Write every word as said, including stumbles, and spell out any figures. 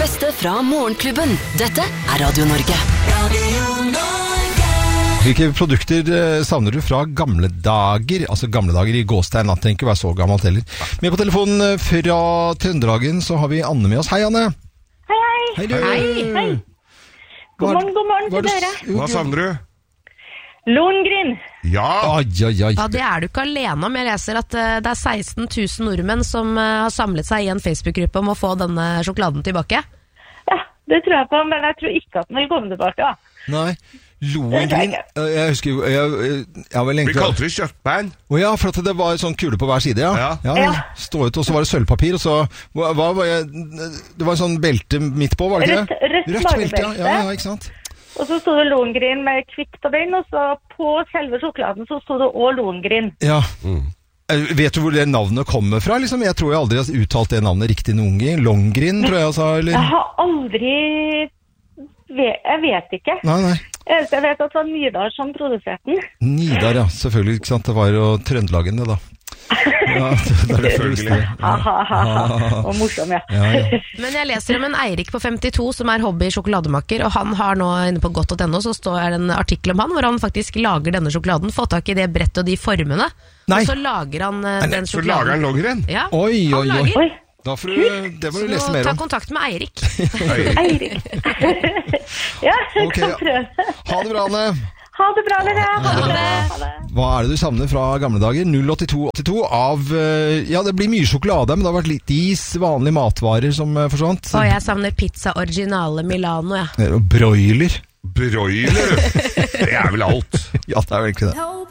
beste fra Morgenklubben. Dette er Radio Norge. Radio Norge. Hvilke produkter savner du fra gamle dager? Altså gamle dager i gåstein, at det ikke var så gammelt heller. Med på telefonen fra Trøndelagen så har vi Anne med oss. Hei, Anne. Hei, hei. Hei, du. Hei. Hei. God morgen, god morgen til dere. Hva savner du? Lohengrin. Ja. Ai, ai, ai. Ja, det er du ikke alene om. Jeg leser at uh, det er seksten tusen nordmenn som uh, har samlet seg i en Facebook-gruppe om å få denne sjokoladen tilbake. Ja, det tror jeg på, men jeg tror ikke at den vil komme tilbake, ja. Nei, Lohengrin. Jeg husker jo, jeg, jeg, jeg var lenge... Vi kalte det kjøttbein. Åja, for at det var sånn kule på hver side, ja. Ja. Ja, ja. Stå ut, og så var det sølvpapir, og så... Hva, hva var jeg... Det var en sånn belte midt på, var det ikke det? Rødt, rødt, rødt belte, ja. Ja, ja, ikke sant? Og så stod det Lohengrin med kvitt på den, og så på selve sjokoladen så stod det også Lohengrin. Ja. Mm. Vet du hvor det navnet kommer fra? Liksom? Jeg tror jeg aldri har uttalt det navnet riktig noen gang. Longgrin, tror jeg jeg sa, eller? Jeg har aldri... Jeg vet ikke. Nei, nei. Jeg vet at det var Nidar som produserte den. Nidar, ja. Selvfølgelig, ikke sant? Det var jo Trøndelagen, det da. Ja, det er selvfølgelig. Ha, ha, ha, ha. Og morsom, ja. Ja, ja. Men jeg leser om en Eirik på femtito som er hobby-sjokolademaker, og han har nå inne på godt punktum no så står det en artikkel om han, hvor han faktisk lager denne sjokoladen, får tak i det brettet og de formene, Nei. og så lager han uh, den Så sjokoladen. lager han Lohengrin? Ja, Oi, oi, han oi. lager. Oi. Da får du, det må du lese Så mer ta om. kontakt med Eirik. Eirik. Ja, jeg Ok. kan prøve. Ha det bra, Anne. Ha det bra, dere. Ha det. det. Ha det. Hva er det du savner fra gamle dager? null åtte to åtte to av... eh, Ja, det blir mye sjokolade, men det har vært litt is, vanlige matvarer som eh, forsvant. Og jeg savner pizza originale Milano, ja. Eh, Broiler. Broiler. Det er vel alt. Ja, det er vel ikke det.